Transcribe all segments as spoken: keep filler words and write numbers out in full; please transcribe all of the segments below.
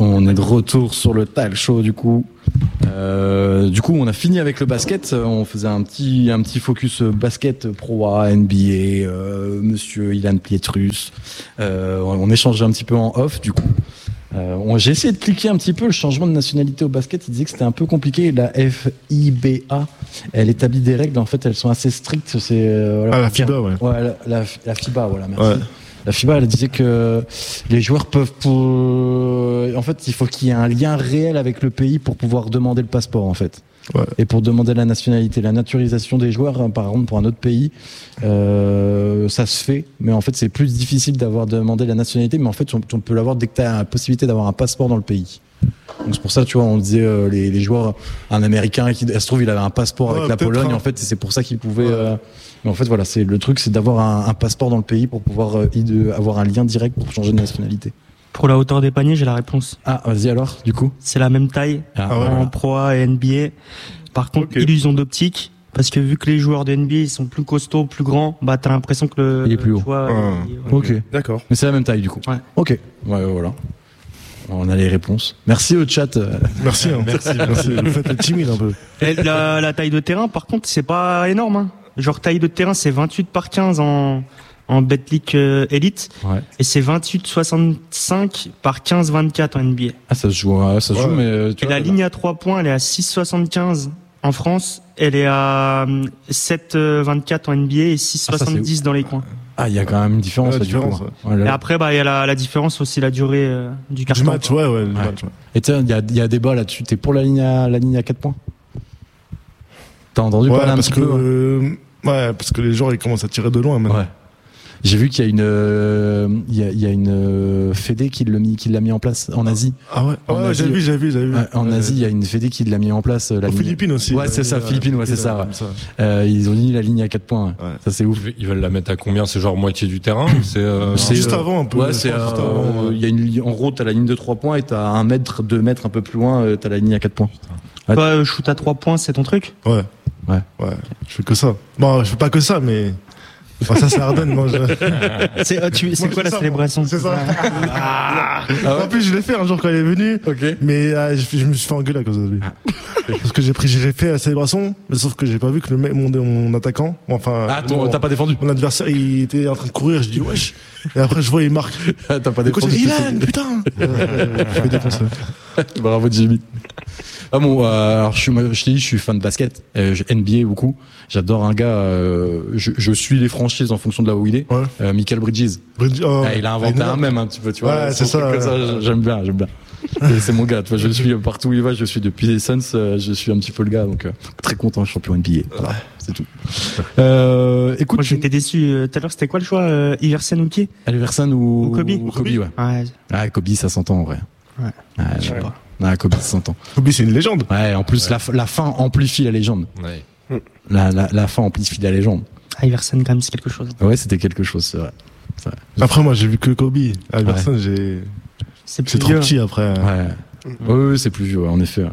On est de retour sur le Tal Show du coup. Euh, du coup, on a fini avec le basket. On faisait un petit un petit focus basket Pro A, N B A, euh, Monsieur Ilan Pietrus. Euh, on échangeait un petit peu en off du coup. Euh, on, j'ai essayé de cliquer un petit peu le changement de nationalité au basket. Il disait que c'était un peu compliqué. La F I B A, elle établit des règles. En fait, elles sont assez strictes. C'est euh, voilà, ah, la FIBA, ouais. Ouais, la, la, la FIBA, voilà. Merci. Ouais. La FIBA, elle disait que les joueurs peuvent, pour... en fait, il faut qu'il y ait un lien réel avec le pays pour pouvoir demander le passeport, en fait. Ouais. Et pour demander la nationalité, la naturalisation des joueurs, par exemple, pour un autre pays, euh, ça se fait. Mais en fait, c'est plus difficile d'avoir demandé la nationalité. Mais en fait, on, on peut l'avoir dès que tu as la possibilité d'avoir un passeport dans le pays. Donc c'est pour ça, tu vois, on disait euh, les, les joueurs, un Américain qui, elle se trouve, il avait un passeport ouais, avec la Pologne. hein. En fait, c'est pour ça qu'il pouvait. Ouais. Euh, mais en fait, voilà, c'est le truc, c'est d'avoir un, un passeport dans le pays pour pouvoir euh, de, avoir un lien direct pour changer de nationalité. Pour la hauteur des paniers, j'ai la réponse. Ah, vas-y alors, du coup. C'est la même taille Ah, ouais. en Pro A et N B A. Par contre, Okay. illusion d'optique. Parce que vu que les joueurs de N B A ils sont plus costauds, plus grands, bah t'as l'impression que le. Il est plus haut. Tu vois, Ah. il- ouais. Ok. D'accord. Mais c'est la même taille du coup. Ouais. Ok. Ouais, ouais, voilà. On a les réponses. Merci au chat. Merci, hein. merci, merci. Vous faites le timide un peu. Et la, la taille de terrain, par contre, c'est pas énorme. Hein. Genre taille de terrain, c'est vingt-huit par quinze en en Betclic euh, Elite, Ouais. et c'est vingt-huit soixante-cinq par quinze vingt-quatre en N B A. Ah, ça se joue, ouais, ça se Ouais. joue, mais euh, tu Et vois, la ligne à trois points, elle est à six soixante-quinze en France. Elle est à euh, sept vingt-quatre en N B A et six soixante-dix dans les coins. Ah, il y a quand même une différence Ouais, là, différence, du coup. ouais. Ouais, là, Et là. après, bah, il y a la, la différence aussi, la durée euh, du carton. Du match, ouais, ouais, du Ouais. match, ouais. Et tiens, il y a, il y a débat là-dessus. T'es pour la ligne à la ligne à quatre points? T'as entendu Ouais, parler un parce petit que, peu? Ouais. euh, ouais, parce que les joueurs, ils commencent à tirer de loin maintenant. Ouais. J'ai vu qu'il y a une, euh, il y a, il y a une euh, fédé qui l'a mis, qui l'a mis en place en Asie. Ah ouais, En ouais, Asie, j'ai vu, j'ai vu, j'ai vu. Ouais, en Ouais. Asie, il y a une fédé qui l'a mis en place. euh, La Aux ligne- Philippines aussi. Ouais, c'est ça, Philippines, ouais, c'est ça, ouais. comme ça. Euh, ils ont mis la ligne à quatre points. Ouais. Ouais. Ça c'est ouf. Ils veulent la mettre à combien? C'est genre moitié du terrain? ou C'est euh, C'est, juste euh, avant un peu. Ouais, je c'est, crois, juste avant, euh, ouais. il y a une, li- en gros, t'as la ligne de trois points et t'as un mètre, deux mètres un peu plus loin, euh, t'as la ligne à quatre points. Ouais. Toi, euh, shoot à trois points, c'est ton truc? Ouais. Ouais. Ouais. Je fais que ça. Bon, je fais pas que ça, mais. Enfin, ça, c'est Ardennes, moi. Je... C'est, euh, tu, c'est Moi, quoi je la fais ça, célébration? moi. C'est ça. Ah ouais En plus, je l'ai fait un jour quand elle est venue. Ok. Mais euh, je, je me suis fait engueuler à cause de lui. Parce que j'ai pris, j'ai fait la célébration, mais sauf que j'ai pas vu que le mec, mon, mon attaquant, enfin. Ah, ton, mon, t'as pas défendu. mon adversaire, il était en train de courir, je dis wesh. Et après, je vois, il marque. T'as pas Le coach, défendu. il dit, Ilan, putain! Euh, Je fais défoncer. Bravo Jimmy. Ah bon, euh, alors je suis, moi, je t'ai dit, je suis fan de basket, euh, je- N B A beaucoup. J'adore un gars. Euh, je, je suis les franchises en fonction de là où il est. Ouais. Euh, Michael Bridges. Bridge- oh, Ah, il a inventé il est un même un petit peu, tu vois. Ouais, c'est son ça, truc comme ouais. ça, j'aime bien, j'aime bien. C'est- C'est mon gars, tu vois. Je le suis partout où il va. Je suis depuis les Suns. euh, Je suis un petit peu le gars, donc euh, très content, champion N B A. Voilà, c'est tout. Euh, écoute, Moi, j'étais déçu. euh, Tout à l'heure, c'était quoi le choix? euh, Iversen ou qui? Iverson ou, Ou Kobe. ou Kobe, ouais. Ouais. Ah, Kobe, ça s'entend en vrai. Ouais. Ouais, Je sais ouais. pas. Ah, Kobe, ça s'entend. Kobe, c'est une légende. Ouais, en plus, La, f- la fin amplifie la légende. ouais. La, la, la fin amplifie la légende. Ah, Iversen, quand même, c'est quelque chose. Ouais, c'était quelque chose, c'est vrai. C'est vrai. Après, moi, j'ai vu que Kobe. À personne, j'ai, C'est c'est plus trop vieux. petit après. Ouais. Ouais, ouais, c'est plus vieux, ouais, en effet. Ouais.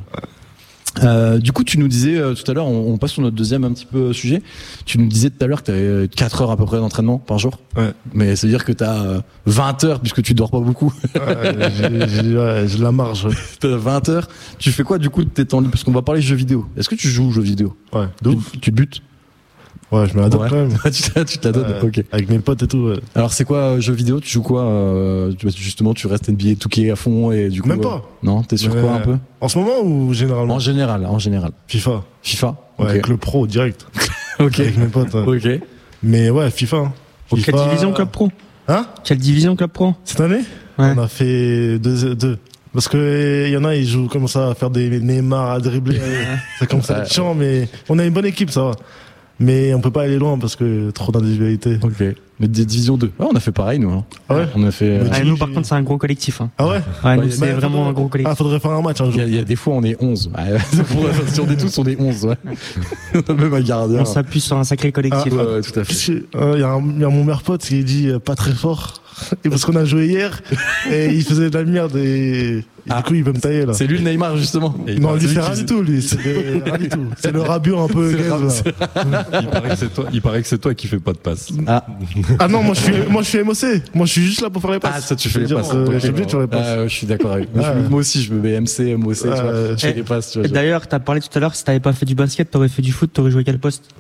Euh, du coup, tu nous disais euh, tout à l'heure, on, on passe sur notre deuxième un petit peu sujet. Tu nous disais tout à l'heure que tu avais quatre heures à peu près d'entraînement par jour. Ouais. Mais ça veut dire que tu as vingt heures puisque tu dors pas beaucoup. Ouais, j'ai, j'ai, ouais, j'ai la marge. Ouais, T'as vingt heures. Tu fais quoi du coup de tes temps libres? Parce qu'on va parler jeux vidéo. Est-ce que tu joues aux jeux vidéo? ouais de ouf. tu, tu te butes? Ouais, je me la donne Ouais. quand même. tu te tu te la donnes. Ouais, Ok. Avec mes potes et tout. Ouais. Alors c'est quoi euh, jeux vidéo? Tu joues quoi euh, tu- Justement, tu restes N B A deux K à fond et du coup. Même euh, pas. non, t'es sur Mais- quoi un peu? En ce moment ou généralement? En général, en général. FIFA. FIFA. Ouais, Ok. avec le pro direct. Ok. Avec mes potes. Ouais. Ok. Mais ouais, FIFA. hein. Quelle FIFA- division Club Pro? Hein? Quelle division Club Pro? Cette année? Ouais. On a fait deux, deux. Parce que il y en a, ils jouent comme ça à faire des Neymar, à dribbler. Ça commence à être chiant, mais on a une bonne équipe, ça va. Mais on peut pas aller loin parce que trop d'individualité. Ok. Mais des divisions deux. Ouais, on a fait pareil nous. Hein. Ah ouais? On a fait. euh, Mais Ah, tu- nous, par contre, c'est un gros collectif. Hein. Ah ouais? Ouais, nous, Ouais, c'est bah, vraiment faudrait- un gros collectif. Ah, faudrait faire un match un Il y, jour. a, il y a des fois on est onze. Ouais, pour- si on est tous, on est onze. Ouais. On a même un gardien. On s'appuie sur un sacré collectif. Ouais, ouais, tout à fait. Qu'est-ce que- euh, Il y, a un- il y a mon meilleur pote qui dit euh, pas très fort. Et parce qu'on a joué hier et il faisait de la merde et Et du coup, il veut me tailler là. C'est lui le Neymar justement. Et Non, il, lui, c'est paraît, rien du tout, lui. C'est le- rien du tout. C'est le Rabiot un peu C'est gaze, Rabiot, là. il paraît que c'est toi, il paraît que c'est toi qui fais pas de passe. Ah, Ah non, moi je suis, moi je suis M O C. Moi je suis juste là pour faire les passes. ah ça tu fais les Je veux passes. dire, euh, Ok. je suis obligé de faire les passes. Ah, ouais, je suis d'accord avec. Moi, je- Ah. moi aussi je me mets M C, M O C, tu Ah, vois. euh, Je fais eh, les passes, tu vois. Et d'ailleurs, t'as parlé tout à l'heure, si t'avais pas fait du basket, t'aurais fait du foot, t'aurais joué quel poste?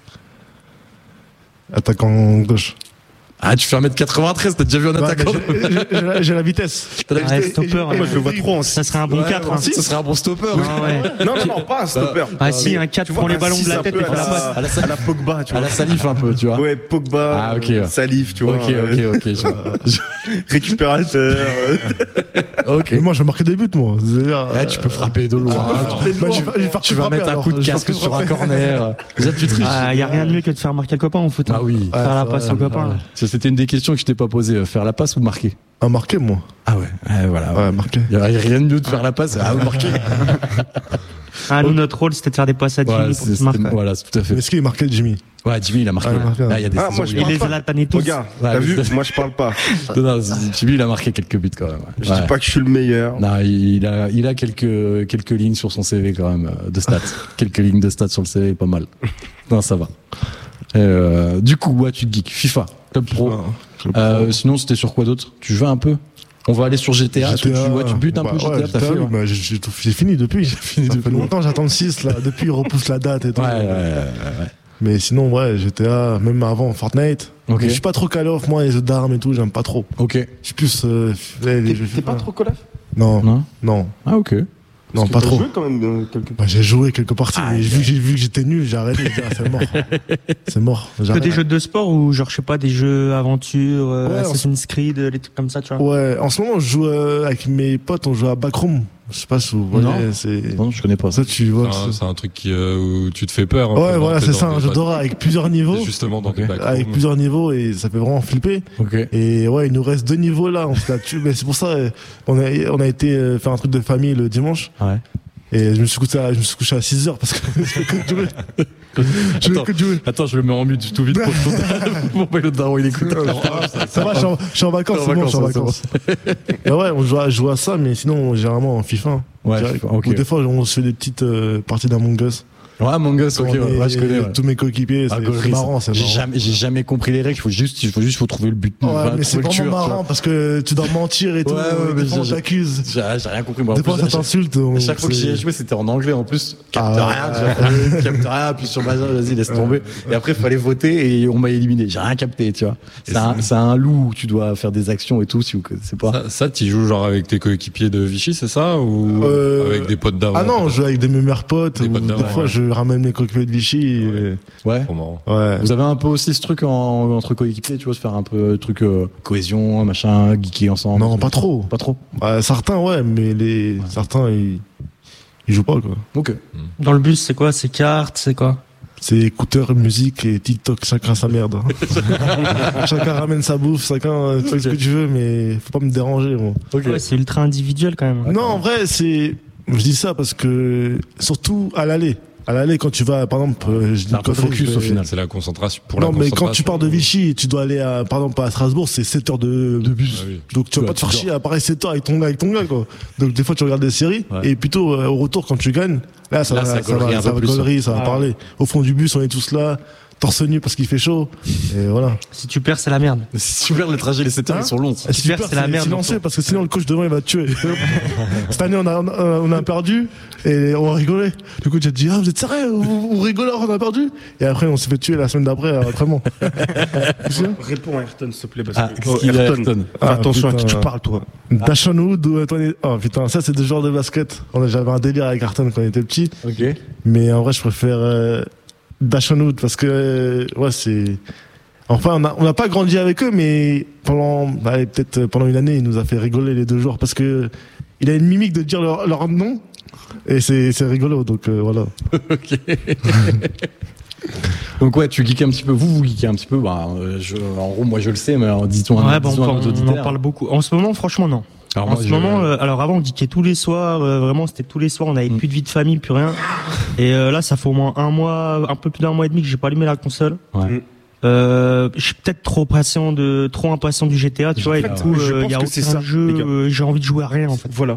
Attaquant gauche. Ah, tu fais un mètre quatre-vingt-treize, t'as déjà vu un Ouais, attaquant? mais j'ai- j'ai- j'ai la- J'ai la vitesse. T'as la Ouais, vitesse? stopper, Et- et- ouais. moi, je le vois trop en Ça serait un bon Ouais, quatre. ouais, hein. ça serait un bon stopper. oui. Ah ouais. Non, non, non, pas un stopper. Ah si, un quatre Tu pour vois, les un ballons de six, la un tête peu et pour la à passe. À la, À la Pogba, tu à vois. la salif un peu, tu vois. Ouais, Pogba, Ah, ok, ouais. Salif, tu vois. Ok, euh, ok, ok. je vois. Récupérateur. euh, Ok. Mais moi je vais marquer des buts, moi. C'est-à-dire, Ouais, tu peux frapper de loin. Bah, je vais- je vais faire Tu que vas frapper, mettre un alors. coup de Je vais casque faire que sur un frapper. corner. Déjà, tu triches. Ah, y a rien de mieux que de faire marquer le copain en foot. hein. Ah oui. Faire la c'est passe vrai. au copain. là. Ça, c'était une des questions que je t'ai pas posées. Faire la passe ou marquer? Un marqué, moi. Ah ouais. Ouais, voilà. Ouais, marqué. Il y a rien de mieux de faire la passe. Ah, marquer. Ah, nous, notre rôle, c'était de faire des passes à Jimmy Ouais, pour c'est, qu'il c'était- marque. ouais. voilà, c'est tout à fait. Mais est-ce qu'il est marqué, Jimmy? Ouais, Jimmy, il a marqué. Ah, il a marqué, Ah, il y a des Ah, saisons moi, où je il Et a- les Zlatan et tous. Regarde, Ouais, t'as vu? mais- Moi, je parle pas. Non, non, Jimmy, il a marqué quelques buts quand même. ouais. Je Ouais. dis pas que je suis le meilleur. Non, il a, il a quelques, quelques lignes sur son C V quand même, euh, de stats. quelques lignes de stats sur le C V, pas mal. Non, ça va. Euh, du coup, ouais, tu te geeks. FIFA, Club Pro. Euh, sinon, c'était sur quoi d'autre? Tu jouais un peu? On va aller sur G T A. Est-ce que tu, ouais, tu butes un bah, peu G T A, ouais, t'as G T A, fait? oui, Ouais, bah, j'ai- j'ai tout- j'ai fini depuis. J'ai fini depuis. depuis longtemps, j'attends le six, là. Depuis, il repousse la date et tout. ouais, ouais, ouais. Mais sinon, ouais, G T A, même avant Fortnite. Ok. Mais je suis pas trop Call of, moi, les jeux d'armes et tout, j'aime pas trop. Ok. Je suis plus, euh, les, les T'es jeux t'es pas FIFA. trop collaf? Non, Non? non, Ah, ok. non, pas trop. T'as joué quand même euh, quelque Bah, j'ai joué quelques parties, Ah, mais vu que j'ai vu que j'étais nul, j'ai arrêté. J'ai dit, ah, c'est mort. C'est mort. Que j'arrête. des jeux de sport ou genre, je sais pas, des jeux aventure, euh, Ouais, Assassin's Creed, les trucs comme ça, tu vois. Ouais, en ce moment, je joue euh, avec mes potes, on joue à Backroom. Je sais pas si vous voyez, Non. c'est. Non, je connais pas ça. Ça, tu vois. C'est un, c'est- c'est un truc qui, euh, où tu te fais peur. un peu, Ouais, dans- voilà, t'es c'est dans ça, des un jeu bacs- d'horreur avec plusieurs niveaux. t'es Justement dans Ok. des backrooms. Avec plusieurs niveaux et ça fait vraiment flipper. Ok. Et ouais, il nous reste deux niveaux là, on se la tue. Mais c'est pour ça, euh, on a, on a été euh, faire un truc de famille le dimanche. Ouais. Et je me suis couché à, je me suis couché à six heures parce que je voulais que jouer. Je voulais Attends. que jouer. Attends, je le mets en mute tout vite pour que mon pilote daron il écoute. Ça va, je suis en, je suis en vacances, T'es en c'est bon, je suis en vacances, vacances. Et ouais, on joue à, je joue à ça, mais sinon, généralement en FIFA. Ouais, direct. FIFA, ok. Ou des fois, on se fait des petites euh, parties d'Among Us. Ouais, Among Us, ok, On ouais, est- ouais, je connais. Ouais. Tous mes coéquipiers, Ah, c'est gaulerie, c'est marrant, ça. c'est J'ai marrant. jamais, j'ai jamais compris les règles. Il faut juste, il faut juste, faut trouver le but. Ouais, enfin, mais c'est trouver le vraiment tueur, tu marrant vois. parce que tu dois mentir et tout. Ouais, ouais, et mais des fois, on j'ai- t'accuse. J'ai j'ai rien compris. Moi, Des en plus, fois, ça à chaque- t'insulte. à donc chaque fois que c'est- j'y ai joué, c'était en anglais en plus. Capte Ah ouais. rien, tu vois. Capte rien, puis sur Major, vas-y, laisse tomber. Et après, il fallait voter et on m'a éliminé. J'ai rien capté, tu vois. C'est un, c'est un loup où tu dois faire des actions et tout, si vous connaissez pas. Ça, ça tu joues genre avec tes coéquipiers de Vichy, c'est ça? Ou Euh, avec des potes d'avant? Ah non, je joue avec des meilleurs potes. Des ou potes Des d'avant, fois, ouais. je ramène mes coéquipiers de Vichy. et- Ouais. Trop marrant. Ouais. Vous avez un peu aussi ce truc en, entre coéquipiers, tu vois, se faire un peu le truc euh, cohésion, machin, geeker ensemble. Non, tout pas ça. trop. Pas trop. Bah, certains, ouais, mais les certains, ils, ils jouent pas, quoi. Ok. Dans le bus, c'est quoi? C'est cartes, c'est quoi? C'est écouteurs, musique et TikTok, chacun sa merde. Chacun ramène sa bouffe, chacun euh, fait ce que tu veux, mais faut pas me déranger, moi. Ok. Ouais, c'est ultra individuel quand même. Non, en vrai, c'est. Je dis ça parce que, surtout à l'aller. À l'aller, quand tu vas, par exemple, euh, je dis C'est un peu connerie, focus, je vais- au final. C'est la concentration pour Non, la mais concentration. quand tu pars de Vichy, tu dois aller à, par exemple, à Strasbourg, c'est sept heures de, de bus. Ah oui. Donc tu vas Ouais, pas te faire tu chier à pareil sept heures avec ton gars, avec ton gars, quoi. Donc des fois tu regardes des séries, Ouais. et plutôt euh, au retour quand tu gagnes, là ça Là, va, ça ça, gaulerie va, un ça peu va plus. gaulerie, ça va Ah. parler. Au fond du bus, on est tous là, torse nu parce qu'il fait chaud, et voilà. Si tu perds, c'est la merde. C'est super, les trajets, les sept heures, Hein ils sont longs. Et si tu perds, perds, c'est la merde, silencieux donc. parce que sinon le coach devant il va te tuer. Cette année on a, on a, on a perdu et on a rigolé. Du coup tu te dis ah vous êtes sérieux, vous, vous rigolez, on a perdu. Et après on s'est fait tuer la semaine d'après à l'entraînement. Réponds à Ayrton, s'il te plaît. Parce Ah, que... qu'est-ce qu'il a, Ayrton Fais attention Ah, à qui putain. tu parles, toi. Dashon Wood ou Antoine. Oh putain, ça c'est des joueurs de basket. On a- J'avais un délire avec Ayrton quand on était petit. Ok. Mais en vrai, je préfère euh, Dashon Wood parce que, euh, ouais, c'est. Enfin, on n'a on n'a pas grandi avec eux, mais pendant, allez, peut-être pendant une année, il nous a fait rigoler les deux joueurs parce que il a une mimique de dire leur, leur nom et c'est c'est rigolo. Donc euh, voilà. Ok. Donc ouais, tu geekes un petit peu. Vous, vous geekez un petit peu. Bah, euh, je, en gros, moi je le sais, mais alors, dis-toi un Ouais, bon, dis-toi à on, nos on auditeurs. en parle beaucoup. En ce moment, franchement, non. Alors en moi, ce je- moment, euh, alors avant, on geekait tous les soirs. euh, vraiment, c'était tous les soirs. On avait Mm. plus de vie de famille, plus rien. Et euh, là, ça fait au moins un mois, un peu plus d'un mois et demi que j'ai pas allumé la console. Ouais. Mm. Euh, je suis peut-être trop patient de, trop impatient du G T A, tu vois. Et du Ouais. coup, Je euh, pense il y a que aucun c'est ça, jeu. les gars. euh, j'ai envie de jouer à rien, en fait. Voilà.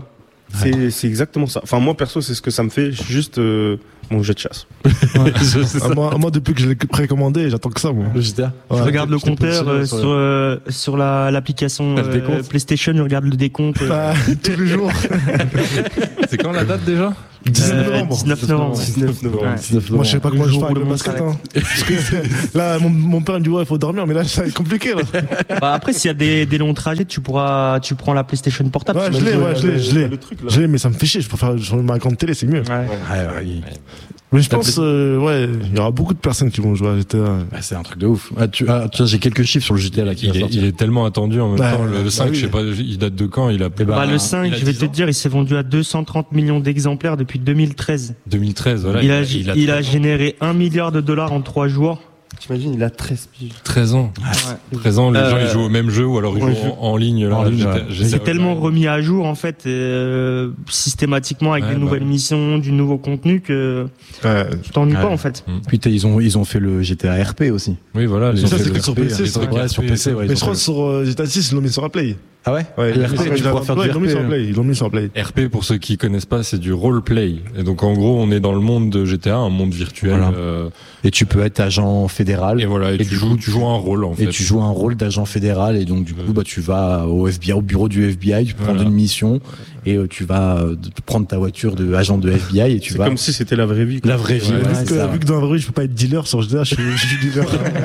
C'est, c'est exactement ça. Enfin, moi, perso, c'est ce que ça me fait. Juste euh, mon jeu de chasse. Ouais. Ah, moi, moi, depuis que je l'ai précommandé, j'attends que ça, moi. Le G T A. Je Ouais. regarde le je t'ai compteur positionné euh, sur sur, euh, sur la, l'application Ah, le euh, décompte. PlayStation, je regarde le décompte. euh, Ah, tous les jours. C'est quand la date déjà? dix-neuf euh, novembre. dix-neuf novembre. dix-neuf novembre. Ouais. Moi, je sais pas comment Le je jour fais où avec le le monde basket. s'arrête. Hein. Parce que là, mon, mon père me dit, ouais, il faut dormir, mais là, ça va être compliqué, là. Bah, après, s'il y a des, des longs trajets, tu pourras, tu prends la PlayStation portable. Ouais, tu je peux l'ai, jouer. ouais, je l'ai, je l'ai. Le truc, là. Je l'ai, mais ça me fait chier. Je préfère sur ma grande télé, c'est mieux. Ouais. Ouais, ouais, il- Mais je pense, euh, ouais, il y aura beaucoup de personnes qui vont jouer à G T A. bah, c'est un truc de ouf. Ah, tu, ah, tu vois, j'ai quelques chiffres sur le G T A là qui Il va est, sortir. il est tellement attendu en même Bah, temps. Le, le bah cinq, oui. je sais pas, il date de quand? Il a Eh ben, Bah, le il cinq, a je vais dix te ans. dire, il s'est vendu à deux cent trente millions d'exemplaires depuis deux mille treize. deux mille treize, voilà. il a, il a il a treize ans. généré un milliard de dollars en trois jours. T'imagines, il a treize piges. treize ans. treize ans, les Euh, gens ils jouent au même jeu ou alors ils ouais, jouent en, en ligne. Là, En ligne, G T A ouais. G T A C'est tellement Online. remis à jour en fait, euh, systématiquement avec Ouais, des bah nouvelles oui. missions, du nouveau contenu que Ouais. tu t'ennuies Ouais. pas en fait. Putain, ils ont, ils ont fait le G T A R P aussi. Oui, voilà. Ils ont Ça, fait c'est le que sur R P, P C, les ça. trucs, ouais, sur P C, ouais. Mais ils je ont crois fait- que sur euh, G T A six, ils l'ont mis sur la Play. Ah ouais? Ouais, Le R P, tu ils l'ont pourras faire du ils l'ont mis R P, sur la Play. Ils l'ont mis sur la Play. R P, pour ceux qui connaissent pas, c'est du roleplay. Et donc, en gros, on est dans le monde de G T A, un monde virtuel. Voilà. euh, Et tu peux être agent fédéral. et voilà, et, Et tu, du joues, coup, tu joues un rôle, en Et fait. tu joues un rôle d'agent fédéral et donc du coup Euh. bah tu vas au F B I, au bureau du F B I, tu prends Voilà. une mission et euh, tu vas euh, te prendre ta voiture de agent de F B I et tu C'est vas comme si c'était la vraie vie. quoi. la vraie vie. Ouais, ouais, vu, c'est que, ça, vu ouais. que dans la vraie vie, je peux pas être dealer sur G T A, je suis, je suis dealer.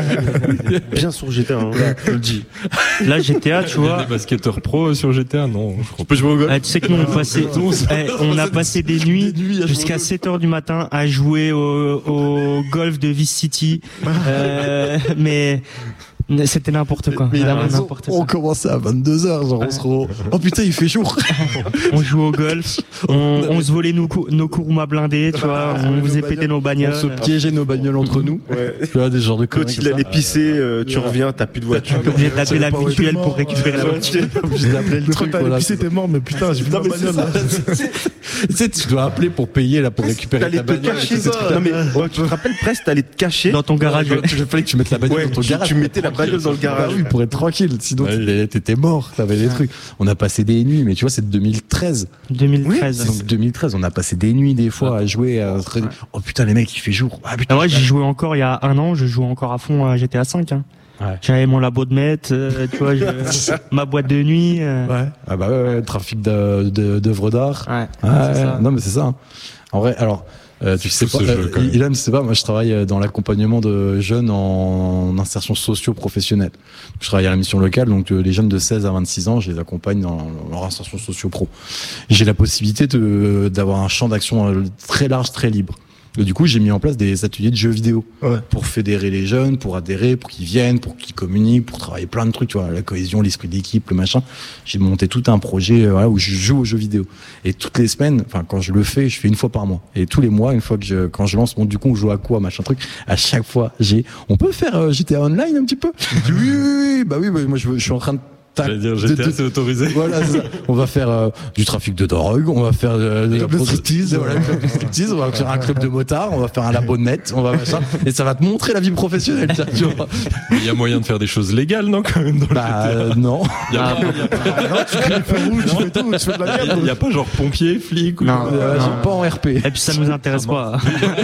Bien sur G T A, hein, je le dis. Là G T A, tu Il y a vois, des basketteurs pro sur G T A? Non, je crois pas. peux jouer au golf. eh, tu sais que nous on passait, eh, on a passé des nuits jusqu'à sept heures du matin à jouer au, au golf de Vice City, euh, mais c'était n'importe quoi. Mais il a Vraiment raison. n'importe On quoi. commençait à vingt-deux heures, genre on se re... Oh putain, il fait jour. On jouait au golf, on, on se volait nos, cou- nos Kuruma blindés, tu vois, on faisait péter nos On bagnoles. se piégeait nos bagnoles entre nous. Ouais. Tu vois des genres de Quand conneries il allait comme ça. pisser, euh, tu reviens, t'as plus de voiture. T'es obligé d'appeler la pas où mutuelle il est pour mort, récupérer la ouais. voiture. J'ai appelé le Le truc. truc, t'as Voilà. pissé, t'es mort, mais putain, j'ai vu Non, ma mais c'est bagnole, ça. là. Tu sais, tu dois appeler pour payer là pour récupérer T'allais ta te bagnole. cacher. C'est trop Non, mais ouais, tu te rappelles presque, t'allais te cacher. Dans ton garage. Il fallait que tu mettes la bagnole Ouais, dans ton tu, garage. tu mettais la bagnole dans le Ah garage. oui, pour être tranquille. Sinon, Ouais. t'étais- t'étais mort. T'avais des trucs. On a passé des nuits, mais tu vois, c'est deux mille treize. deux mille treize. C'est deux mille treize. On a passé des nuits, des fois, à jouer. À... Oh putain, les mecs, il fait jour. Ah putain. Ah ouais, j'y jouais encore il y a un an, je jouais encore à fond à G T A cinq. Hein. Ouais. J'avais mon labo de maître, euh, tu vois, je- ma boîte de nuit. euh, Ouais. Ah bah ouais, ouais, trafic de- de- d'œuvres d'art. ouais, Ah, c'est ouais. ça. Non, mais c'est ça. hein. En vrai, alors, euh, tu sais fou, pas, ce jeu, euh, quand même. Ilan, tu sais pas, moi je travaille dans l'accompagnement de jeunes en insertion socio-professionnelle. Je travaille à la mission locale, donc euh, les jeunes de seize à vingt-six ans, je les accompagne dans leur insertion socio-pro. J'ai la possibilité de d'avoir un champ d'action euh, très large, très libre. Et du coup, j'ai mis en place des ateliers de jeux vidéo Ouais. pour fédérer les jeunes, pour adhérer, pour qu'ils viennent, pour qu'ils communiquent, pour travailler plein de trucs, tu vois, la cohésion, l'esprit d'équipe, le machin. J'ai monté tout un projet euh, voilà, où je joue aux jeux vidéo. Et toutes les semaines, enfin quand je le fais, je fais une fois par mois. Et tous les mois, une fois que je, quand je lance, bon du coup, on joue à quoi, machin truc. À chaque fois, j'ai, on peut faire euh, G T A Online un petit peu. Je dis, oui, oui, oui, bah oui, bah, moi je, veux- je suis en train de J'allais dire, de- G T A, de- c'est autorisé. voilà, c'est ça. On va faire euh, du trafic de drogue, on va faire euh, de la Club de produ- striptease. voilà, un club de striptease, on va faire un club de motards, on va faire un labo de net, on va machin, et ça va te montrer la vie professionnelle, tiens, tu vois. Il y a moyen de faire des choses légales, non, quand même, dans le Bah G T A? euh, non. Il y a, Ah, il y a pas- Non, tu crées le feu rouge, tu fais tout, tu fais de la il y a- merde. il y a pas genre pompier, flic ou Non. Euh, non. Pas en R P. Et puis ça nous intéresse pas.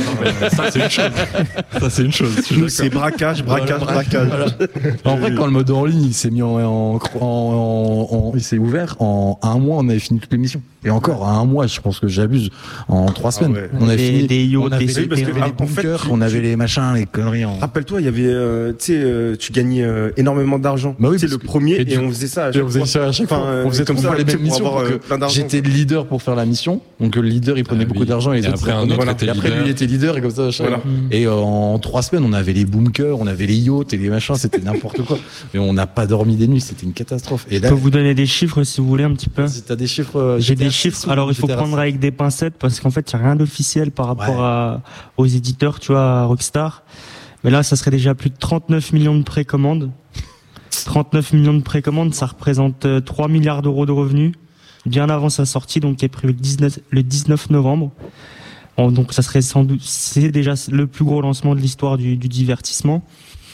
Ça, c'est une chose. Ça, c'est une chose. je suis Nous, d'accord. c'est braquage, braquage, braquage. En vrai, quand le mode en ligne il s'est mis en, en, en, en- en- il s'est ouvert en un mois, on avait fini toute l'émission. Et encore, à un mois, je pense que j'abuse, en trois semaines. ouais. On avait Des- fini. des yachts, on avait, des on avait parce que, les en fait, bunkers, tu- on avait tu- les machins, les conneries en. Rappelle-toi, il y avait, euh, tu sais, euh, tu gagnais euh, énormément d'argent. Bah oui, c'est parce le que- premier, et et, du- on faisait ça à Et chaque on faisait fois. ça à chaque Enfin, fois. euh, On faisait comme comme ça, ça les tu sais, mêmes pour missions. avoir, pour euh, que plein d'argent. J'étais le leader pour faire la mission. Donc le leader il prenait Ah beaucoup oui. d'argent et les Et autres après, un prenaient- autre voilà. était Et après lui leader. il était leader et comme ça. machin. Voilà. Et euh, en trois semaines on avait les bunkers, on avait les yachts et les machins, c'était n'importe quoi. Mais on n'a pas dormi des nuits, c'était une catastrophe. Et Je là, peux vous donner des chiffres si vous voulez un petit peu. si t'as des chiffres, euh, J'ai G T A des six chiffres. ou Alors il faut G T A prendre avec des pincettes parce qu'en fait il n'y a rien d'officiel par rapport Ouais. à, aux éditeurs, tu vois, à Rockstar. Mais là ça serait déjà plus de trente-neuf millions de précommandes. trente-neuf millions de précommandes, ça représente euh, trois milliards d'euros de revenus. Bien avant sa sortie, donc qui est prévu le dix-neuf, le dix-neuf novembre. Bon, donc ça serait sans doute, c'est déjà le plus gros lancement de l'histoire du, du divertissement.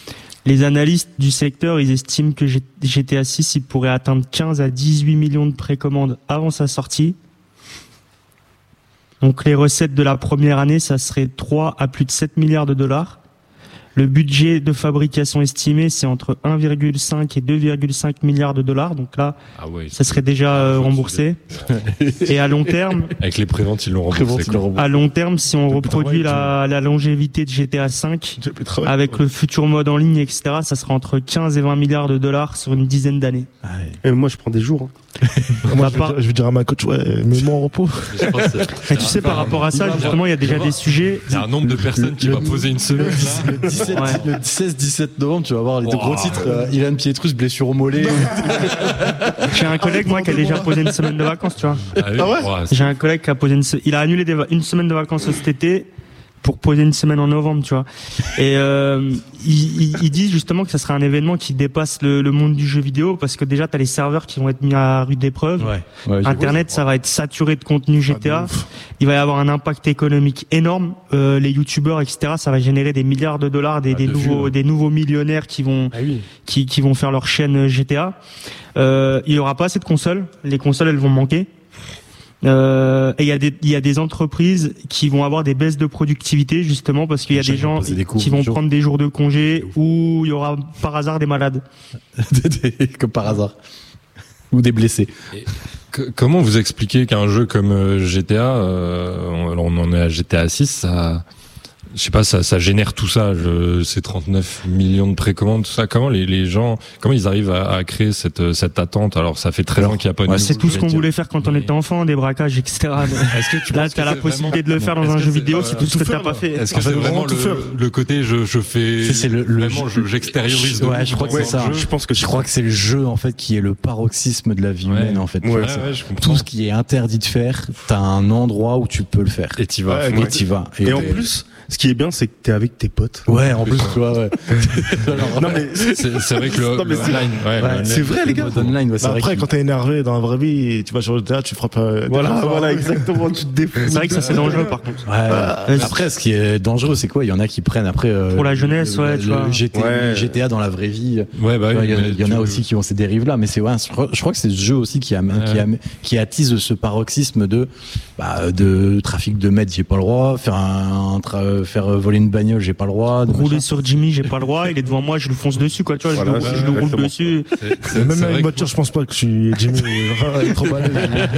Les analystes du secteur, ils estiment que G T A six, il pourrait atteindre quinze à dix-huit millions de précommandes avant sa sortie. Donc les recettes de la première année, ça serait trois à plus de sept milliards de dollars. Le budget de fabrication estimé, c'est entre un virgule cinq et deux virgule cinq milliards de dollars. Donc là, Ah ouais. ça serait déjà euh, remboursé. Et à long terme, Avec les préventes, ils l'ont remboursé. Prévente, il quoi. le remboursé. à long terme, si on Le reproduit travail, la, la longévité de G T A cinq, J'ai plus de travail. avec le futur mode en ligne, et cetera, ça sera entre quinze et vingt milliards de dollars sur une dizaine d'années. Et moi, je prends des jours. hein. Moi, Bah, je, vais pas- dire, je vais dire à ma coach, ouais, mets-moi en repos. Je pense que c'est- Et tu sais, par rapport à ça, justement, il y a déjà des sujets. Il y a un nombre de personnes qui le- va poser une semaine. là. Le dix-sept, Ouais. le seize dix-sept novembre, tu vas voir les deux Wow. gros titres. Euh, Ilan Pietrus, blessure au mollet. J'ai un collègue, moi, qui a déjà posé une semaine de vacances, tu vois. Ah oui, Ah ouais ouais, c'est- J'ai un collègue qui a posé une, se- il a annulé des va- une semaine de vacances cet été pour poser une semaine en novembre, tu vois. Et euh, il, il, il dit justement que ça sera un événement qui dépasse le, le monde du jeu vidéo parce que déjà t'as les serveurs qui vont être mis à rude épreuve. Ouais. Ouais, j'ai- Internet, ça va être saturé de contenu G T A. Il va y avoir un impact économique énorme. Euh, les youtubeurs, et cetera, ça va générer des milliards de dollars, des, Ah, des de nouveaux, vues, ouais. des nouveaux millionnaires qui vont, Ah oui. qui, qui vont faire leur chaîne G T A. Euh, il y aura pas assez de consoles. Les consoles, elles vont manquer. Euh, et il y a des il y a des entreprises qui vont avoir des baisses de productivité justement parce qu'il y a Les gens des vont gens poser des cours qui vont jours. prendre des jours de congé ou il y aura par hasard des malades. Comme par hasard. Ou des blessés. Que- Comment vous expliquez qu'un jeu comme euh, G T A, euh, on, on en est à G T A six, ça, je sais pas, ça, ça génère tout ça, je, ces trente-neuf millions de précommandes, tout ça. Comment les, les gens, comment ils arrivent à, à créer cette, cette attente? Alors, ça fait treize ans qu'il n'y a pas de ouais, nouveau C'est tout ce jeu, qu'on tiens. voulait faire quand on Mais- était enfant, des braquages, et cetera. Est-ce que tu Là, penses t'as que la c'est possibilité de le faire dans Est-ce un que jeu c'est- vidéo, c'est tout ce que tout t'as faire, pas là. fait. Est-ce En que fait, c'est vraiment vraiment tout faire. le, le côté je, je fais, C'est- c'est le- le vraiment, jeu- je- j'extériorise. de Ouais, ouf je crois que dans c'est le ça. jeu. Je pense que Je crois que c'est le jeu en fait qui est le paroxysme de la vie Ouais. humaine en fait. Tu Ouais. vois, Ouais, c'est- ouais, je comprends. Tout ce qui est interdit de faire, t'as un endroit où tu peux le faire. Et t'y vas. Ouais, Et t'y vas. Et en plus, ce qui est bien, c'est que t'es avec tes potes. Ouais, en plus, tu vois, ouais. Alors, Non, mais C'est c'est vrai que le, Non, mais le c'est- online, ouais, ouais, le- c'est vrai, les le gars. mode online, ouais, c'est Bah vrai après, qu'il- quand t'es énervé dans la vraie vie, tu vas sur le théâtre, tu frappes. euh, des voilà, gens, voilà, ouais. exactement, tu te défoules. C'est vrai que ça c'est dangereux par contre. Ouais. Euh, Après, ce qui est dangereux, c'est quoi? Il y en a qui prennent après euh, Pour la jeunesse, le- ouais, le tu vois. G T A, Ouais. G T A dans la vraie vie. Ouais, bah Tu vois, oui, Il y, en a- mais il y en a tu- aussi qui ont ces dérives-là, mais c'est ouais, je crois je crois que c'est ce jeu aussi qui, a, qui, a, qui attise ce paroxysme de bah, de trafic de mètres, j'ai pas le droit, faire un, un tra- faire voler une bagnole, j'ai pas le droit. de Rouler machin. sur Jimmy, j'ai pas le droit, il est devant moi, je le fonce dessus quoi, tu vois, Voilà, je, le- ouais, je le roule exactement. dessus. c'est- c'est- Même c'est avec vrai une que- voiture, je pense pas que je suis Jimmy. euh, il est trop balèze.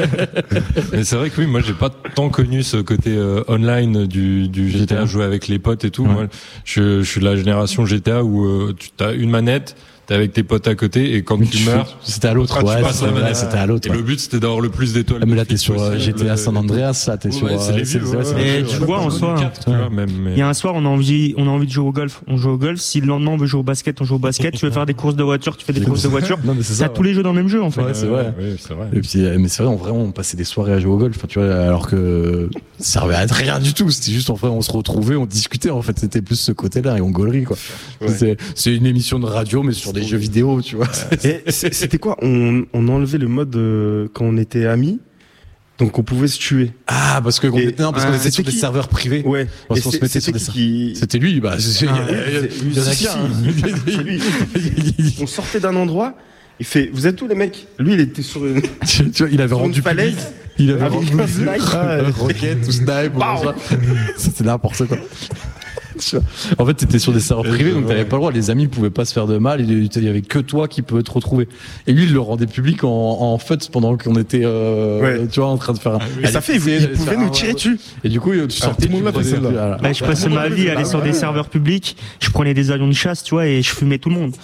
Mais c'est vrai que oui, moi j'ai pas tant connu ce côté euh, online du, du G T A, jouer avec les potes et tout. Ouais. Moi, je, je suis de la génération G T A où euh, tu as une manette, t'es avec tes potes à côté et quand tu Tu- meurs, C'était à l'autre, tu ouais, passes la c'était ouais, manette. c'était à l'autre. Et ouais. le but c'était d'avoir le plus d'étoiles. Ah, mais de là, t'es flics sur euh, possible. G T A San Andreas, là, t'es Ouais, sur. c'est euh, les vieux, ouais, ouais, c'est- c'est Et les tu vieux. vois, en Ouais, soi, quatre, tu vois, même, mais- Il y a un soir, on a envie, on a envie de jouer au golf. On joue au golf. Si le lendemain on veut jouer au basket, on joue au basket. Tu veux faire des courses de voiture, tu fais des courses de voiture. Non, mais c'est ça. T'as tous les jeux dans le même jeu en fait. Ouais, c'est vrai. Ouais, c'est vrai. Et puis, euh, mais c'est vrai, on, vraiment, on passait des soirées à jouer au golf, enfin, tu vois, alors que ça servait à rien du tout. C'était juste, en fait, on se retrouvait, on discutait, en fait, c'était plus ce côté-là, et on gaulerie, quoi. Ouais. C'est, c'est une émission de radio, mais sur des jeux vidéo, tu vois. Et c'est- c'était quoi on, on enlevait le mode euh, quand on était amis, donc on pouvait se tuer. Ah, parce que, on Et- était, non, parce Ouais. qu'on était sur C'était des qui serveurs privés. Ouais. Parce Et qu'on se c'est- mettait c'était sur des qui, qui... C'était lui, bah, c'est, Ah, il y a- c'est- il y en a si, qu'un. si. C'est lui. On sortait d'un endroit, il fait, vous êtes où les mecs? Lui, il était sur une, Tu tu vois, il avait sur une rendu falaise. public. Il avait Avec rendu un public. snipe. Ouais, roquette ou snipe ou Bam. machin. C'était n'importe quoi. Tu vois. En fait, t'étais sur des serveurs privés, donc t'avais pas le droit. Les amis pouvaient pas se faire de mal. Il y avait que toi qui pouvais te retrouver. Et lui, il le rendait public en, en fait pendant qu'on était, euh, Ouais. tu vois, en train de faire. Un, Et ça fait, il, il pouvait nous tirer dessus. Et du coup, tu sortais. tout le monde l'a tu fait, prenais- celle-là. voilà. Bah, je passais ma vie à aller sur des serveurs publics. Je prenais des avions de chasse, tu vois, et je fumais tout le monde.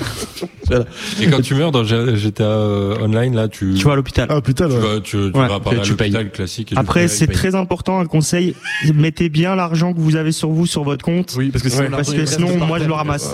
Et quand tu meurs dans G T A euh, Online, là, tu, Tu vois, à l'hôpital. Ah putain, tu là. vas, tu, tu Ouais. vas parler à Tu payes. l'hôpital classique. Et tu Après, payes. c'est paye. très important, un conseil. Mettez bien l'argent que vous avez sur vous, sur votre compte. Oui, parce que sinon, Ouais, Parce l'argent, que il sinon, reste moi, je le par ramasse.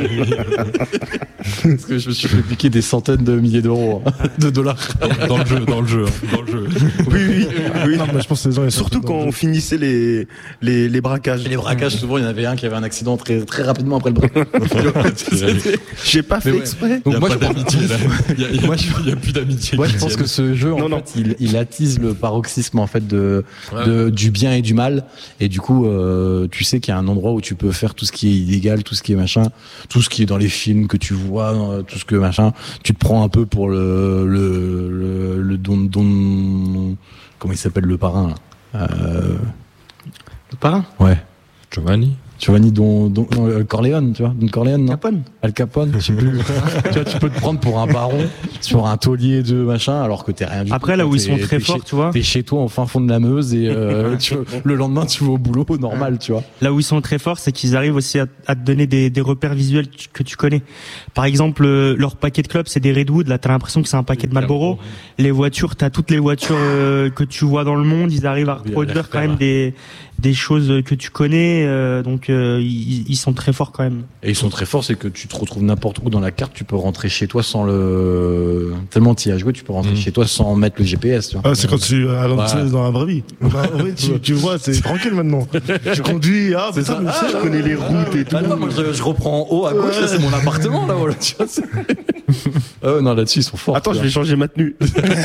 Parce que je me suis fait piquer des centaines de milliers d'euros, hein, de dollars. dans, dans le jeu, dans le jeu, hein, dans le jeu. Oui, oui, oui. Non, mais je pense que les gens, ils sont Surtout dans quand le on jeu. finissait les, les, les braquages. Les braquages, souvent, il y en avait un qui avait un accident très, très rapidement après le braquage. C'était- J'ai pas fait Mais ouais. exprès. Il y Donc a moi, pas je pense- d'amitié, là. Il y a, il y a, Moi, je- il y a plus d'amitié. Moi, je qui pense tienne. que ce jeu, en Non, non. fait, il, il attise le paroxysme en fait de, Ouais. de du bien et du mal. Et du coup, euh, tu sais qu'il y a un endroit où tu peux faire tout ce qui est illégal, tout ce qui est machin, tout ce qui est dans les films que tu vois, euh, tout ce que machin. Tu te prends un peu pour le le le, le don don comment il s'appelle le parrain là. Euh... Le parrain. Ouais. Giovanni. Giovanni Don, Don, Don euh, Corleone, tu vois, Don Corleone, non? Capone. Al Capone, je sais plus. Tu vois, tu peux te prendre pour un baron sur un taulier de machin, alors que t'es rien du tout. Après, là où T'es- ils sont très t'es forts, chez- tu vois. T'es chez toi au fin fond de la Meuse et euh, tu vois, le lendemain tu vas au boulot normal, tu vois. Là où ils sont très forts, c'est qu'ils arrivent aussi à, à te donner des, des repères visuels tu- que tu connais. Par exemple, euh, leur paquet de clubs, c'est des Redwood. Là, t'as l'impression que c'est un paquet de Marlboro. Les voitures, t'as toutes les voitures euh, que tu vois dans le monde. Ils arrivent à Oui, à les reproduire quand refaire. même des des choses que tu connais. euh, donc, euh, ils, ils sont très forts quand même. Et ils sont très forts, c'est que tu te retrouves n'importe où dans la carte, tu peux rentrer chez toi sans le. Tellement t'y as joué, tu peux rentrer Mmh. chez toi sans mettre le G P S, tu vois. Ah, c'est quand tu à l'ancienne Ouais. dans la vraie vie. Bah, en vrai, tu, tu vois, c'est tranquille maintenant. Tu conduis, ah, C'est putain, ça. mais Ah, je ouais. connais les routes et tout. Ah non, moi je, je reprends en haut à gauche, là c'est mon appartement là, voilà, tu vois. c'est- Ah ouais, non, là-dessus ils sont forts. Attends, tu je vois. vais changer ma tenue.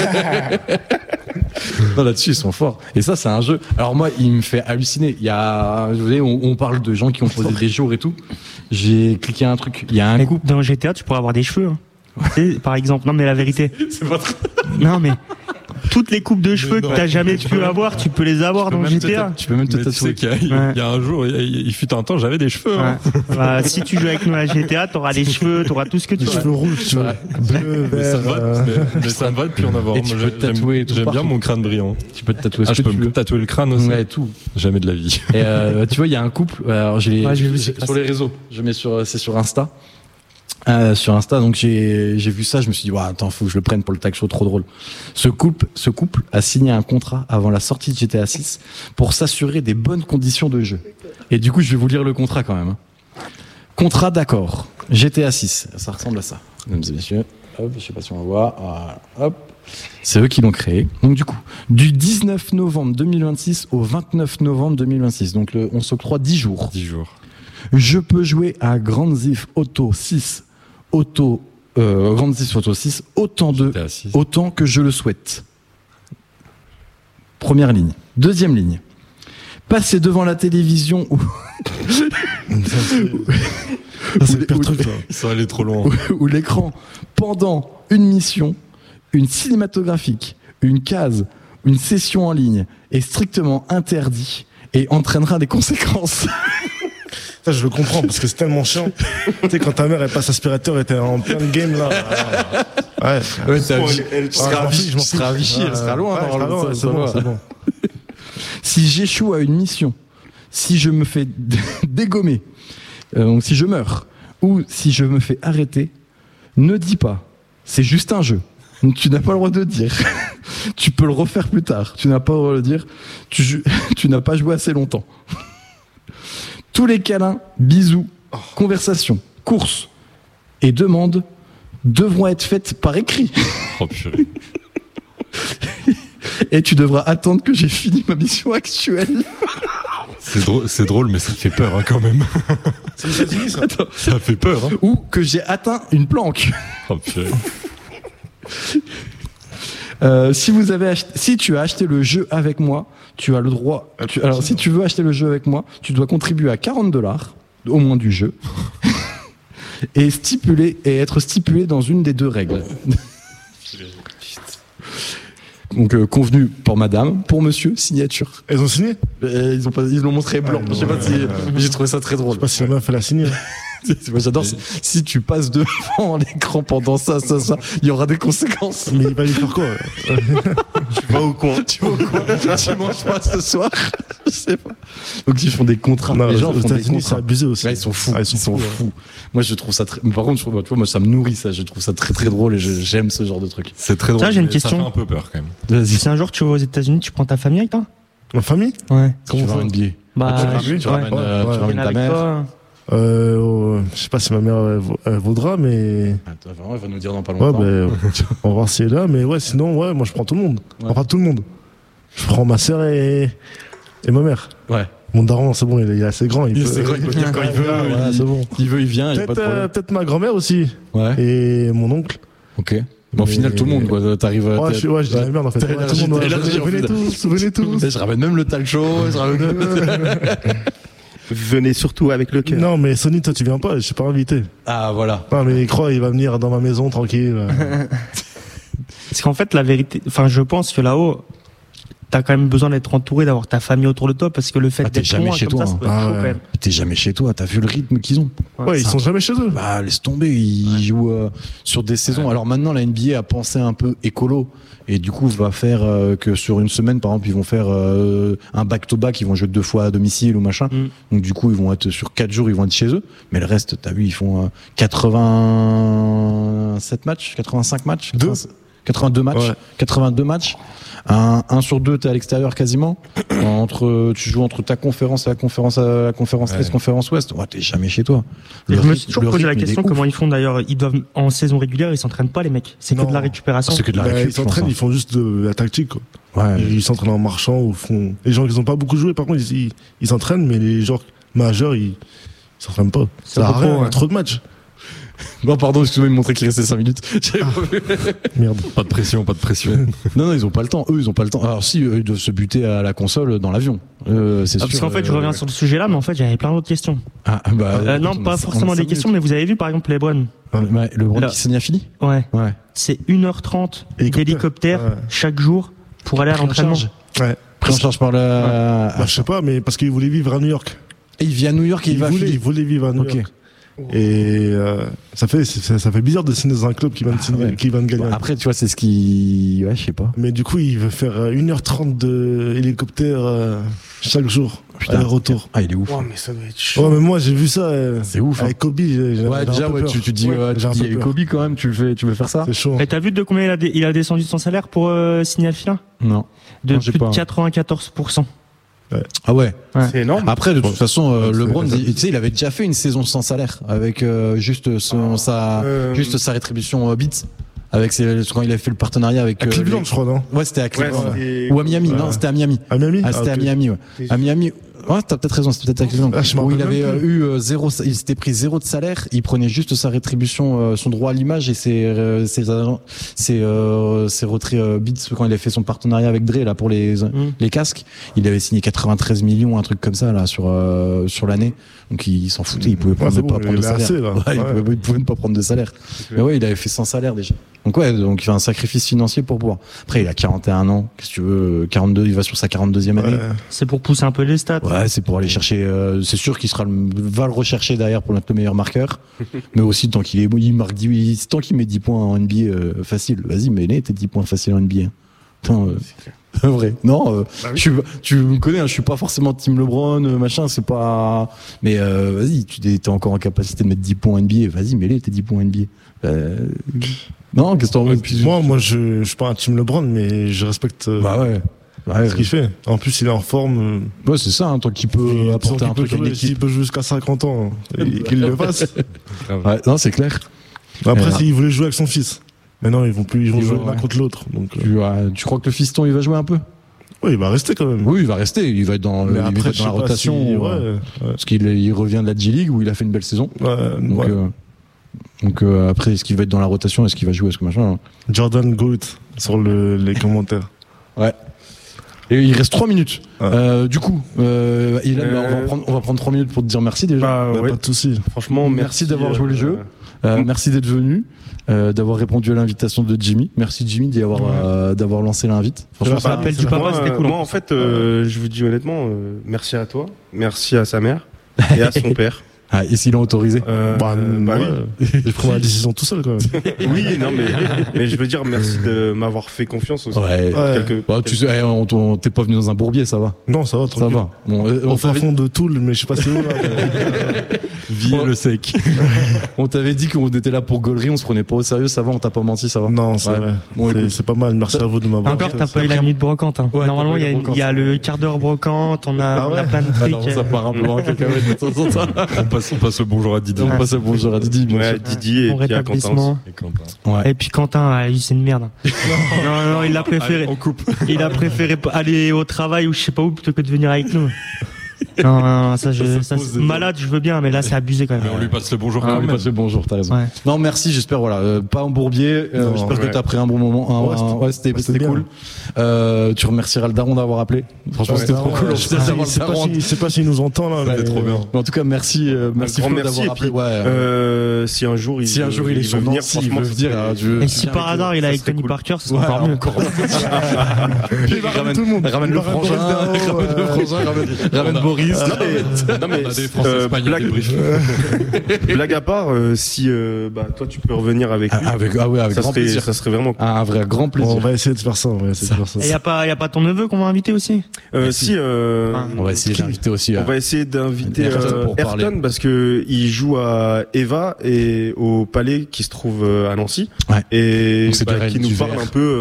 Non, là-dessus, ils sont forts. Et ça, c'est un jeu. Alors moi, il me fait halluciner. Il y a, vous savez, on, on parle de gens qui ont posé des jours et tout. J'ai cliqué un truc. Il y a un Mais couple. dans G T A, tu pourrais avoir des cheveux. Hein. Tu sais, par exemple. Non, mais la vérité. C'est pas très... Non, mais toutes les coupes de cheveux que t'as jamais pu avoir, tu peux les avoir Tu peux dans même G te T A. Tu peux même te Mais tu sais tatouer. qu'il y a, il y a- Ouais. il y a un jour, il, il- il fut un temps, j'avais des cheveux. hein. Ouais. Bah, si tu joues avec nous à G T A, t'auras des cheveux, t'auras tout ce que tu Les veux. cheveux rouges, tu vois. Bleu, Mais ça, me vert. va, euh, mais, mais ça me va de plus en avoir. Et tu Moi, peux te j'aime- tatouer et tout J'aime bien partout. mon crâne brillant. Tu peux te tatouer ce Ah, je que peux tu me veux. tatouer le crâne aussi. Ouais, tout. Jamais de la vie. Et euh, tu vois, il y a un couple. Alors, j'ai Ouais, j'ai vu, sur c'est les réseaux. Je mets sur, c'est sur Insta. Euh, sur Insta, donc j'ai j'ai vu ça, je me suis dit, ouais, attends, faut que je le prenne pour le tag show, trop drôle. Ce couple, ce couple a signé un contrat avant la sortie de G T A six pour s'assurer des bonnes conditions de jeu. Et du coup, je vais vous lire le contrat quand même. hein. Contrat d'accord. G T A six, ça ressemble à ça, mesdames et messieurs. Hop, je sais pas si on va voir. Voilà, hop. C'est eux qui l'ont créé. Donc du coup, du dix-neuf novembre deux mille vingt-six au vingt-neuf novembre deux mille vingt-six. Donc le, on s'octroie dix jours. dix jours. Je peux jouer à Grand Theft Auto six, Auto, euh, Grand Theft Auto six autant de, T'es assis. autant que je le souhaite. Première ligne. Deuxième ligne. Passer devant la télévision ou, Ça, c'est ça, c'est le pire Ou- truc, ça. Ça allait trop loin. ou, ou l'écran pendant une mission, une cinématographique, une case, une session en ligne est strictement interdit et entraînera des conséquences. Ça, je le comprends parce que c'est tellement chiant. Tu sais, quand ta mère elle passe aspirateur et t'es en plein de game là. Ouais. Ouais, t'as- Bon, tu elle- elle- seras je m'en à Vichy, fiche, je m'en tu seras à fiche. Vichy, elle sera loin, Ouais, elle normalement, sera loin, ça- c'est ça bon, va. c'est bon. Si j'échoue à une mission, si je me fais d- dégommer, euh, donc si je meurs, ou si je me fais arrêter, ne dis pas. C'est juste un jeu. Donc, tu n'as pas le droit de dire. Tu peux le refaire plus tard. Tu n'as pas le droit de dire. Tu, jou- tu n'as pas joué assez longtemps. Tous les câlins, bisous, conversations, courses et demandes devront être faites par écrit. Oh purée. Et tu devras attendre que j'ai fini ma mission actuelle. C'est drôle, c'est drôle, mais ça fait peur hein, quand même. C'est les États-Unis, ça. Attends. Ça fait peur. Hein. Ou que j'ai atteint une planque. Oh purée. Euh, si vous avez acheté, si tu as acheté le jeu avec moi, tu as le droit. tu- alors, si tu veux acheter le jeu avec moi, tu dois contribuer à quarante dollars au moins du jeu et stipuler et être stipulé dans une des deux règles. Donc euh, convenu pour madame, pour monsieur, signature. Elles ont signé? Euh, ils ont pas, ils l'ont montré blanc. Ah, Je sais pas non, si, ouais, ouais. mais j'ai trouvé ça très drôle. Je sais pas si la meuf elle a signé. Moi, j'adore. Si, si tu passes devant l'écran pendant ça, ça, ça, il y aura des conséquences. Mais il va lui faire quoi? Tu vas au coin. Tu vas au coin, tu manges pas ce soir. Je sais pas. Donc ils font des contrats. Non, les gens aux font des États-Unis, c'est contrats. abusé aussi. Ouais, ils sont fous. Ah, ils sont, fous. Moi, je trouve ça très. Mais par contre, je trouve, tu vois, moi, ça me nourrit ça. Je trouve ça très très drôle et je- j'aime ce genre de truc. C'est très drôle. Tiens, j'ai une mais Ça question. fait un peu peur quand même. Vas-y. Si un jour tu vas aux États-Unis, tu prends ta famille avec toi? Ma famille? Ouais. Tu Comment vas ça? un billet. Bah, tu ramènes- ramènes, tu ouais. ramènes, euh, Ouais, tu ramènes Viens ta avec mère. toi. Euh, oh, je sais pas si ma mère elle, vo- elle vaudra, mais Attends, vraiment, elle va nous dire dans pas ouais, longtemps. ben, on va voir si elle est là. Mais ouais, sinon, ouais, moi je prends tout le monde. Ouais. Enfin, tout le monde. Je prends ma sœur et, et ma mère. Ouais. Mon daron, c'est bon, il est, il est assez grand. Il, Il est peut, assez grand, il peut venir quand il veut, Ouais, il- c'est bon. Il veut, il vient. Il y a pas Peut-être de euh, problème. peut-être ma grand-mère aussi. Ouais. Et mon oncle. Ok. Bon, au Mais- final, tout le monde, quoi. T'arrives. Ouais, t'es- je, ouais, je dis la merde en fait. T'as Ouais, élargi- tout le monde, t'as ouais, élargi, venez, en venez fait. tous, venez tous. Je ramène même le talk show. Je ramène... Venez surtout avec le cœur. Non, mais Sony, toi tu viens pas, je suis pas invité. Ah, voilà. Non, mais il croit, il va venir dans ma maison tranquille. Parce qu'en fait, la vérité, enfin, je pense que là-haut, t'as quand même besoin d'être entouré, d'avoir ta famille autour de toi, parce que le fait Ah, t'es d'être jamais loin chez comme toi, ça, hein. ça peut être Ah, chaud ouais. quand même. T'es jamais chez toi, t'as vu le rythme qu'ils ont. Ouais, ils ça- sont jamais chez eux. Bah, laisse tomber, ils jouent euh, sur des saisons. Alors maintenant, la N B A a pensé un peu écolo. Et du coup, va faire euh, que sur une semaine, par exemple, ils vont faire euh, un back-to-back, ils vont jouer deux fois à domicile ou machin. Mm. Donc du coup, ils vont être sur quatre jours, ils vont être chez eux. Mais le reste, t'as vu, ils font euh, quatre-vingt-sept matchs, quatre-vingt-cinq matchs, Deux. quatre-vingt-deux matchs, Ouais. quatre-vingt-deux matchs. Un, un sur deux, t'es à l'extérieur quasiment. entre, tu joues entre ta conférence et la conférence, à la conférence Ouais. Est, conférence Ouest. Ouais, t'es jamais chez toi. Et Le je me rythme- suis toujours le posé la rythme, il est question ouf. comment ils font d'ailleurs. Ils doivent en saison régulière, ils s'entraînent pas les mecs. C'est que Non. de la récupération. C'est que de la Bah, récup, ils je pense, s'entraînent, hein. ils font juste de la tactique, quoi. Ouais. Ils s'entraînent en marchant ou font. Les gens qui n'ont pas beaucoup joué, par contre, ils ils ils s'entraînent, mais les joueurs majeurs, ils ils s'entraînent pas. C'est Ça a beaucoup, rien, il y a ouais. trop de matchs. Non, pardon, excusez-moi, ils me montraient qu'il restait cinq minutes. J'avais pas vu. Merde. Pas de pression, pas de pression. Non, non, ils ont pas le temps. Eux, ils ont pas le temps. Alors si, eux, ils doivent se buter à la console dans l'avion. Euh, c'est Ah, sûr. parce qu'en fait, je euh, reviens sur le sujet là, mais en fait, j'avais plein d'autres questions. Ah, bah, Euh, écoute, non, on pas a- forcément on a des cinq questions, minutes. mais vous avez vu par exemple LeBron. Ouais, le Bron Là. qui s'en a fini. Ouais. Ouais. C'est une heure trente Hélicoptère. d'hélicoptère Ouais. chaque jour pour aller à Pris en l'entraînement. charge. Ouais. Pris en charge par la. Bah, je sais pas, mais parce qu'ils voulaient vivre à New York. Et il vit à New York et il, Ils va à voulaient, Philly. ils voulaient vivre à New Ok. York. Et euh, ça fait ça, ça fait bizarre de signer dans un club qui vient de signer, ouais. qui vient de gagner. Bon, après, tu vois, c'est ce qui. Ouais, je sais pas. Mais du coup, il veut faire euh, une heure trente de hélicoptère euh, chaque jour, Putain. aller-retour. Ah, il est ouf. Oh, mais ça doit être chaud. Ouais, mais moi j'ai vu ça euh, C'est ouf. hein. avec Kobe. j'ai- j'ai- Ouais, j'ai déjà, un peu ouais, peur. tu, tu dis, Ouais, ouais, tu j'ai un dis, peu peur. Kobe quand même, tu le fais, tu veux faire ça? C'est chaud. Et t'as vu de combien il a, dé- il a descendu de son salaire pour euh, signer à Philly? Non. De Non, j'ai plus pas. de quatre-vingt-quatorze pour cent. Ah ouais. C'est énorme. Après, de toute façon, euh, Ouais, LeBron, c'est- il- tu sais, il avait déjà fait une saison sans salaire avec euh, juste son, sa, Euh, juste sa rétribution euh, Beats, avec ses, quand il a fait le partenariat avec. À euh, Cleveland, les- je crois, non? Ouais, c'était à Ouais, Cleveland. c'était- Ou à Miami. Ouais. Non, c'était à Miami. À Miami? Ah, c'était Ah, à ok. Miami, ouais. À Miami. Ouais, t'as peut-être raison, c'était peut-être à Cleveland. Ah, je m'en où il rappelle avait même euh, eu euh, zéro, il s'était pris zéro de salaire, il prenait juste sa rétribution, euh, son droit à l'image et ses, euh, ses, ses, euh, ses retraits euh, Beats quand il a fait son partenariat avec Dre, là, pour les, Mm. les casques. Il avait signé quatre-vingt-treize millions, un truc comme ça, là, sur, euh, sur l'année. Donc, il s'en foutait, il pouvait Ouais, prendre, c'est ne bon, pas prendre de il est salaire. assez, là. Ouais, il, Ouais. pouvait, il pouvait ne pas prendre de salaire. Mais ouais, il avait fait sans salaire, déjà. Donc, ouais, donc, il fait un sacrifice financier pour pouvoir. Après, il a quarante et un ans. Qu'est-ce que tu veux? quarante-deux, il va sur sa quarante-deuxième année. Ouais. C'est pour pousser un peu les stats. Ouais, c'est pour aller chercher. euh, c'est sûr qu'il sera le- va le rechercher derrière pour être le meilleur marqueur, mais aussi tant qu'il est, il marque dix, il- tant qu'il met dix points en N B A euh, facile. Vas-y, mets-les tes dix points faciles en N B A. Putain, euh, vrai. Non, euh, Bah oui. je suis, tu me connais, hein, je suis pas forcément team LeBron, euh, machin. C'est pas. Mais euh, vas-y, tu es encore en capacité de mettre dix points en N B A. Vas-y, mets-les tes dix points en N B A. Euh, non, qu'est-ce que t'en veux? Puis- Moi, moi, je, je suis pas un team LeBron, mais je respecte euh, Bah ouais. Ouais, ce qu'il fait. En plus, il est en forme. ouais, c'est ça, hein, tant qu'il euh, peut et apporter disons un qu'il peut truc à une jouer- équipe. S'il peut jouer jusqu'à cinquante ans et qu'il le fasse. Ouais, non, c'est clair. Après, Euh, s'il voulait jouer avec son fils. Mais non, ils vont plus, ils vont Ils jouer vont- l'un ouais. contre l'autre. Donc, euh, Tu, ouais, tu crois que le fiston il va jouer un peu? ouais, il va rester quand même. Oui, il va rester. Il va être dans, Mais il va après, être je dans la sais pas rotation. si- euh, ouais, ouais. Parce qu'il est- il revient de la G-League où il a fait une belle saison. Ouais, Donc, ouais. euh, donc euh, après, est-ce qu'il va être dans la rotation? Est-ce qu'il va jouer? Est-ce que machin? Jordan Goat sur le, les commentaires. Ouais. Et il reste trois minutes. Ouais. Euh, du coup, euh, Ilan, Euh, bah, on va prendre, on va prendre trois minutes pour te dire merci déjà. Bah, Bah, ouais. Pas de soucis. Franchement, Merci merci, d'avoir joué le euh, jeu. Euh, merci d'être venu, euh, d'avoir répondu à l'invitation de Jimmy. Merci Jimmy d'y avoir, Ouais. euh, d'avoir lancé l'invite. Franchement, Bah, ça- l'appel c'est du la- papa, moi, c'était euh, cool. Moi, en fait, euh, je vous dis honnêtement, euh, merci à toi, merci à sa mère et à son père. ah, et s'il a autorisé? Euh, Bah, bah ouais. oui. J'ai pris ma décision tout seul quand même. Oui, non, mais, mais je veux dire merci de m'avoir fait confiance aussi. Ouais. Ouais. Quelques- Bah, tu sais, eh, on, on- t'es pas venu dans un bourbier, ça va. Non, ça va, Ça tranquille. va. Bon, euh, on Au fin t'avait fond de Toul, mais je sais pas si où là. Vie le sec. on t'avait dit qu'on était là pour gaulerie, on se prenait pas au sérieux, ça va, on t'a pas menti, ça va. Non, c'est Ouais. vrai. Bon, C'est- écoute. C'est pas mal. Merci à vous de m'avoir. Encore, fait. t'as pas eu la minute brocante. Hein. Ouais, Normalement, t'as il y, pas eu a la une- il y a le quart d'heure brocante, on a, Ah on a ouais plein de trucs. Alors, ça part un peu en cacahuète de temps en temps. on, passe, on passe le bonjour à Didier. On passe le bonjour à Didi, bien Ouais, sûr. Didier Bon et puis à Quentin aussi. rétablissement. Et Quentin. Ouais. Et puis Quentin, ah, lui, c'est une merde. non, non, il a préféré, Allez, on coupe. il a préféré aller au travail ou je sais pas où plutôt que de venir avec nous. Non, non, non, ça, je, Ça ça, se pose c'est- des- malade, je veux bien, mais là, c'est abusé quand Mais même. on lui passe le bonjour Ah, quand oui, même. passe le bonjour, t'as raison. Ouais. Non, merci, j'espère, voilà, euh, pas en bourbier, euh, Non, j'espère ouais. que t'as pris un bon moment, un- Ouais, un- c'était- ouais, c'était, ouais, c'était c'était cool. Euh, tu remercieras le daron d'avoir appelé. Franchement, Ouais, c'était non, trop cool. ouais, On je se sais laisse pas avoir si- le je sais pas daron. si- je sais pas s'il nous entend là. C'était mais- trop bien. Mais en tout cas, merci, euh, merci grand Flo merci, d'avoir et appelé. puis, Ouais. Euh, si un jour il si un jour il est veut sur venir, Nancy, il franchement, veut ça venir, serait- alors, je- Et si par hasard, il est avec serait Tony cool. Parker, ce Ouais, sera encore mieux. encore mieux. Il va ramener tout le monde. Ramène Il le va ramener frangin, Boris Darro, ramène le euh, frangin, ramène, ramène On a- Boris. Non mais, non, mais On a des euh, France-Espagne à blague, débriefer. blague à part, euh, si euh, bah, toi tu peux revenir avec lui, Ah, avec, ah ouais, avec ça, grand serait, plaisir. ça serait vraiment cool. Ah, un vrai grand Bon, plaisir. on va essayer de faire ça. On va essayer de faire ça. Et y a pas, y a pas ton neveu qu'on va inviter aussi? Euh, Merci. si, euh, Ah. On va essayer d'inviter aussi. on euh, va essayer d'inviter Ayrton euh, pour parler. Ayrton parce que il joue à Eva et au Palais qui se trouve euh, à Nancy Ouais. et Donc c'est bah, du Rennes qui nous du parle Vert. un peu